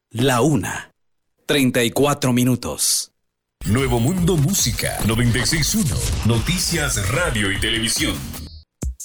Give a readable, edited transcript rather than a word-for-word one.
1:34. Nuevo Mundo Música 96.1. Noticias, radio y televisión.